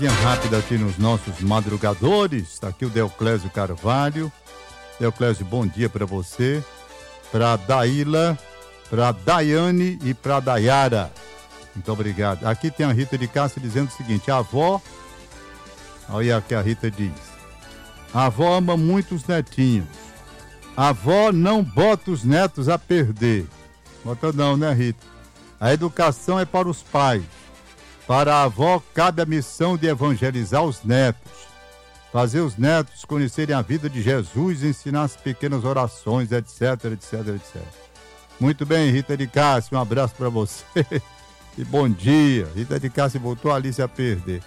Rápida aqui nos nossos madrugadores. Está aqui o Deoclésio Carvalho. Deoclésio, bom dia para você, para Daíla, para Daiane e para Dayara. Muito obrigado. Aqui tem a Rita de Cássia dizendo o seguinte: a avó, olha o que a Rita diz, a avó ama muito os netinhos, a avó não bota os netos a perder. Bota não, né, Rita? A educação é para os pais. Para a avó cabe a missão de evangelizar os netos, fazer os netos conhecerem a vida de Jesus, ensinar as pequenas orações, etc, etc, etc. Muito bem, Rita de Cássia, um abraço para você e bom dia. Rita de Cássia voltou a Alice a perder.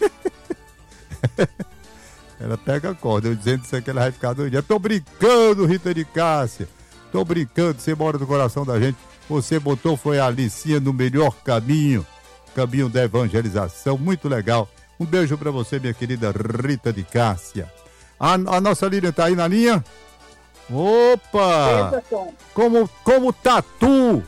Ela pega a corda, eu dizendo isso aqui, ela vai ficar doidinha. Tô brincando, Rita de Cássia, tô brincando, você mora no coração da gente, você botou foi a Alicinha no melhor caminho da evangelização, muito legal. Um beijo pra você, minha querida Rita de Cássia. A nossa Lília tá aí na linha? Opa! Como tatu!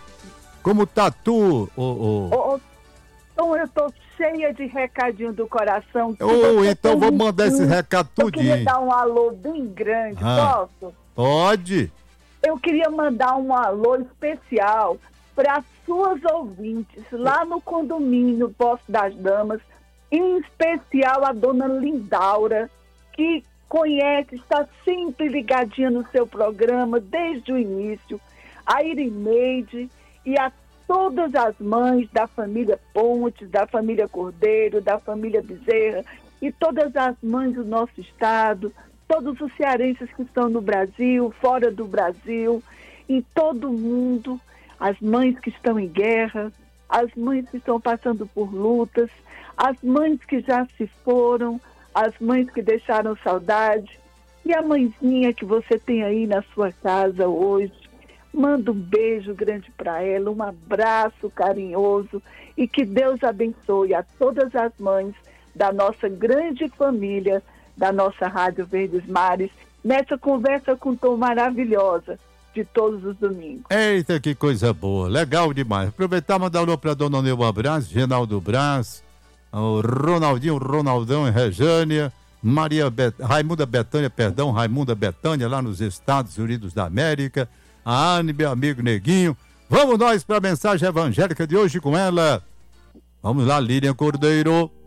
Então eu tô cheia de recadinho do coração. Então vou mandar esse recado tudinho. Eu queria dar um alô bem grande, posso? Pode. Eu queria mandar um alô especial para suas ouvintes lá no condomínio Poço das Damas, em especial a dona Lindaura, que conhece, está sempre ligadinha no seu programa desde o início, a Irineide e a todas as mães da família Pontes, da família Cordeiro, da família Bezerra e todas as mães do nosso estado, todos os cearenses que estão no Brasil, fora do Brasil, em todo o mundo, as mães que estão em guerra, as mães que estão passando por lutas, as mães que já se foram, as mães que deixaram saudade, e a mãezinha que você tem aí na sua casa hoje. Manda um beijo grande para ela, um abraço carinhoso e que Deus abençoe a todas as mães da nossa grande família, da nossa Rádio Verdes Mares, nessa conversa com tom maravilhosa de todos os domingos. Eita, que coisa boa, legal demais. Aproveitar e mandar um alô para dona Neuba Brás, Genaldo Brás, o Ronaldinho, Ronaldão e Rejânia, Raimunda Betânia, lá nos Estados Unidos da América, a Anne, meu amigo Neguinho. Vamos nós para a mensagem evangélica de hoje com ela. Vamos lá, Lilian Cordeiro.